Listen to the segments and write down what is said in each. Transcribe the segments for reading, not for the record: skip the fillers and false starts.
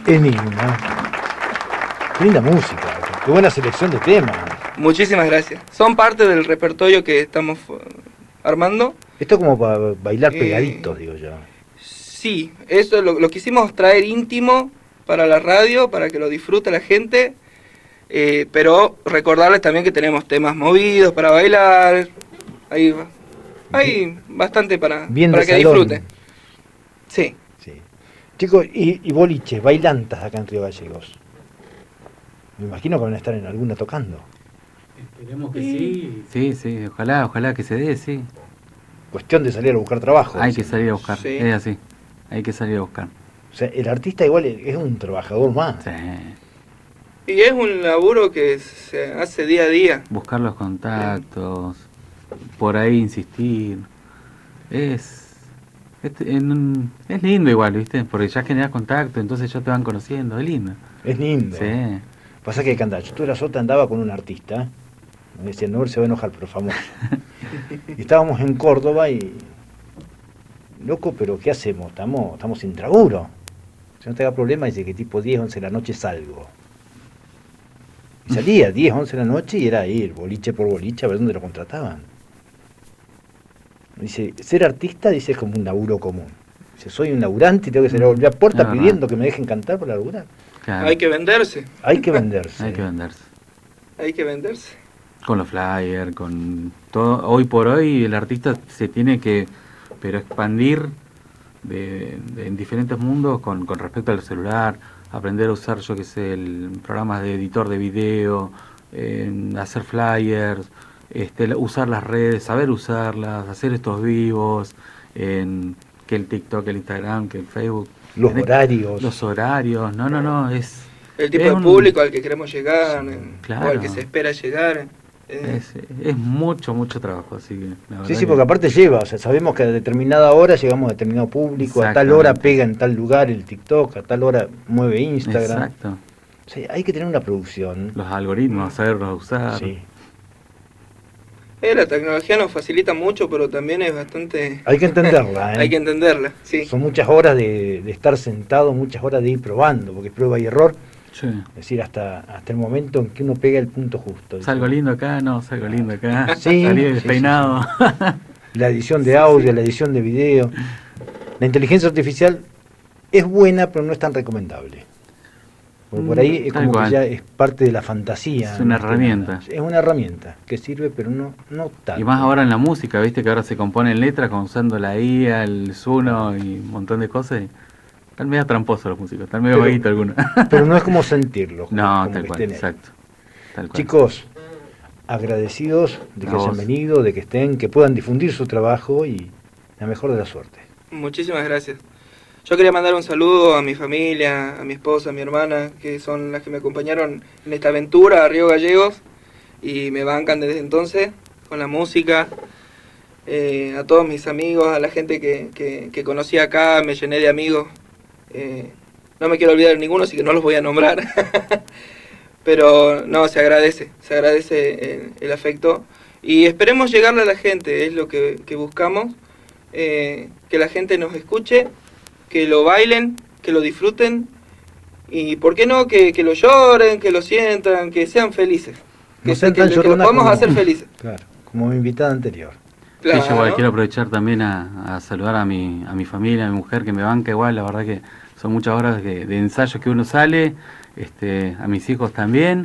Enigma. Qué linda música, qué buena selección de temas. Muchísimas gracias. Son parte del repertorio que estamos armando. Esto es como para bailar pegaditos, digo yo. Sí, eso lo quisimos traer íntimo para la radio, para que lo disfrute la gente, pero recordarles también que tenemos temas movidos para bailar, hay bastante para que disfruten. Sí. Chicos, y boliches, bailantas acá en Río Gallegos. Me imagino que van a estar en alguna tocando. Esperemos que sí. Sí, ojalá que se dé, sí. Cuestión de salir a buscar trabajo. Hay que salir a buscar, sí. Es así, hay que salir a buscar. O sea, el artista igual es un trabajador más. Sí. Y es un laburo que se hace día a día. Buscar los contactos, por ahí insistir. Es lindo igual, ¿viste? Porque ya generas contacto, entonces ya te van conociendo, es lindo. Es lindo. Sí. Pasa que yo tú eras otra, andaba con un artista, me decía, no, él se va a enojar, pero famoso. Y estábamos en Córdoba y... Loco, pero ¿qué hacemos? Estamos sin traburo. Si no te haga problema, dice que tipo 10, 11 de la noche salgo. Y salía 10, 11 de la noche y era ir boliche por boliche a ver dónde lo contrataban. Dice, ser artista, dice, es como un laburo común. Dice, soy un laburante y tengo que salir a volver a puerta pidiendo que me dejen cantar para laburar. Claro. Hay que venderse. Hay que venderse. Hay que venderse. Con los flyers, con todo. Hoy por hoy el artista se tiene que expandir en diferentes mundos con respecto al celular, aprender a usar, yo qué sé, programas de editor de video, hacer flyers, usar las redes, saber usarlas, hacer estos vivos, que el TikTok, el Instagram, que el Facebook. Los horarios, no, es... El tipo de público al que queremos llegar, claro. O al que se espera llegar. Es mucho trabajo, así que... Sí, porque aparte lleva, o sea, sabemos que a determinada hora llegamos a determinado público, a tal hora pega en tal lugar el TikTok, a tal hora mueve Instagram. Exacto. O sea, hay que tener una producción. Los algoritmos, saberlos usar. Sí. La tecnología nos facilita mucho, pero también es bastante... Hay que entenderla, Hay que entenderla, sí. Son muchas horas de estar sentado, muchas horas de ir probando, porque es prueba y error. Sí. Es decir, hasta el momento en que uno pega el punto justo. Salgo lindo acá, salgo lindo acá. Sí, salí despeinado. Sí. La edición de audio, la edición de video. La inteligencia artificial es buena, pero no es tan recomendable. Porque por ahí es como que ya es parte de la fantasía. Es una herramienta. Es una herramienta que sirve, pero no tanto. Y más ahora en la música, viste que ahora se componen letras usando la IA, el Suno y un montón de cosas. Están medio tramposos los músicos, están medio vaguitos algunos. Pero no es como sentirlo. No, tal cual, exacto. Chicos, agradecidos de que hayan venido, de que estén, que puedan difundir su trabajo y la mejor de la suerte. Muchísimas gracias. Yo quería mandar un saludo a mi familia, a mi esposa, a mi hermana, que son las que me acompañaron en esta aventura a Río Gallegos y me bancan desde entonces con la música. A todos mis amigos, a la gente que conocí acá, me llené de amigos. No me quiero olvidar de ninguno, así que no los voy a nombrar. Pero no, se agradece el afecto. Y esperemos llegarle a la gente, es lo que buscamos. Que la gente nos escuche, que lo bailen, que lo disfruten. Y por qué no, que lo lloren, que lo sientan, que sean felices. Que lo podamos hacer felices. Claro, como mi invitada anterior. Claro. Sí, yo quiero aprovechar también a saludar a mi familia, a mi mujer que me banca igual, la verdad que son muchas horas de ensayos que uno sale, a mis hijos también,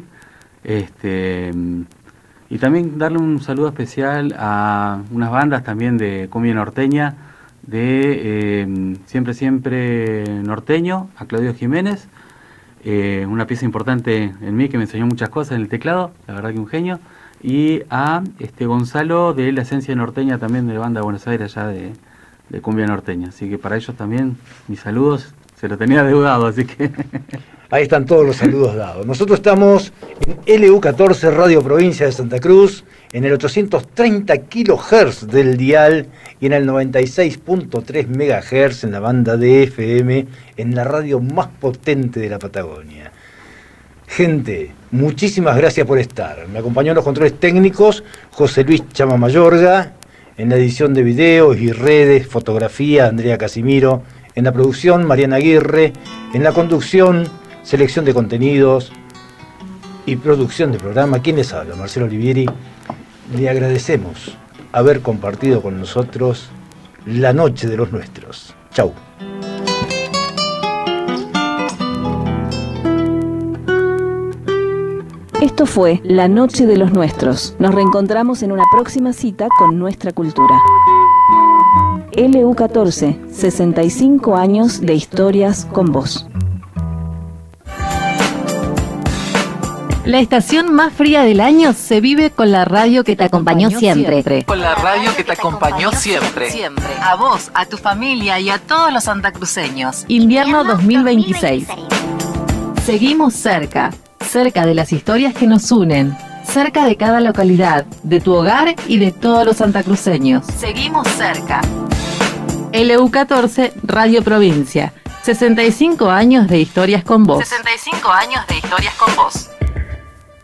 y también darle un saludo especial a unas bandas también de cumbia norteña, de Siempre Norteño, a Claudio Jiménez, una pieza importante en mí que me enseñó muchas cosas en el teclado, la verdad que un genio. Y a Gonzalo de La Esencia Norteña, también de banda de Buenos Aires, allá de cumbia norteña. Así que para ellos también mis saludos, se los tenía deudado, así que... Ahí están todos los saludos dados. Nosotros estamos en LU14 Radio Provincia de Santa Cruz, en el 830 kHz del dial y en el 96.3 MHz en la banda de FM, en la radio más potente de la Patagonia. Gente, muchísimas gracias por estar. Me acompañó en los controles técnicos José Luis Chama Mayorga, en la edición de videos y redes, fotografía, Andrea Casimiro, En la producción, Mariana Aguirre. En la conducción, selección de contenidos y producción de programa. ¿Quién les habla? Marcelo Olivieri. Le agradecemos haber compartido con nosotros la noche de los nuestros. Chau. Esto fue La Noche de los Nuestros. Nos reencontramos en una próxima cita con nuestra cultura. LU14, 65 años de historias con vos. La estación más fría del año se vive con la radio que te acompañó siempre. Con la radio que te acompañó siempre. A vos, a tu familia y a todos los santacruceños. Invierno 2026. Seguimos cerca de las historias que nos unen, cerca de cada localidad, de tu hogar y de todos los santacruceños. Seguimos cerca. LU14, Radio Provincia. 65 años de historias con vos. 65 años de historias con vos.